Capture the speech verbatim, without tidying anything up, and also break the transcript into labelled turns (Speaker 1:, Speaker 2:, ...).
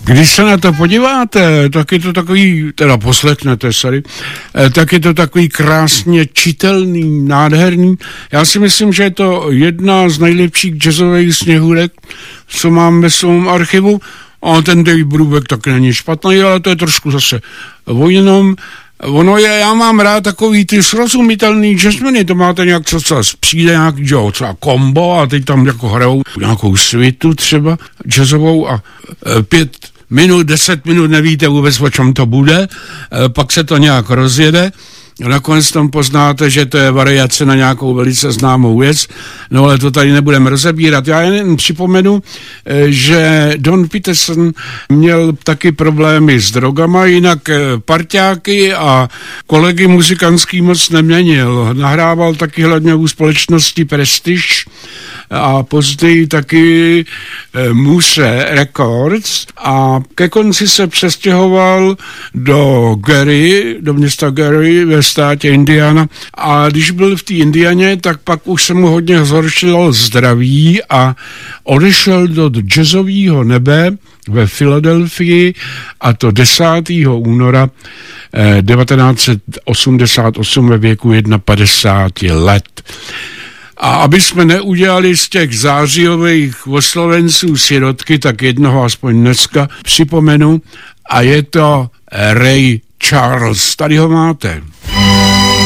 Speaker 1: Když se na to podíváte, tak je to takový, teda poslechnete, sorry, tak je to takový krásně čitelný, nádherný. Já si myslím, že je to jedna z nejlepších jazzových sněhurek, co mám ve svém archivu. A ten Dave Brubeck taky není špatný, ale to je trošku zase o jinom. Ono je, já mám rád takový ty srozumitelný jazzmeny, to máte nějak co, co přijde nějak, jo, třeba kombo a teď tam jako hrajou nějakou svitu třeba jazzovou a e, pět minut, deset minut nevíte vůbec, o čem to bude, e, pak se to nějak rozjede. Nakonec tam poznáte, že to je variace na nějakou velice známou věc, no ale to tady nebudeme rozebírat. Já jen připomenu, že Don Peterson měl taky problémy s drogama, jinak parťáky a kolegy muzikantský moc neměnil. Nahrával taky hlavně u společnosti Prestige a později taky Muse Records a ke konci se přestěhoval do Gary, do města Gary ve státě Indiana a když byl v té Indianě, tak pak už se mu hodně zhoršilo zdraví a odešel do jazzového nebe ve Filadelfii a to desátého února devatenáct set osmdesát osm ve věku padesát jedna let. A aby jsme neudělali z těch zářijových oslovenců sirotky, tak jednoho aspoň dneska připomenu a je to Ray Charles. Tady ho máte.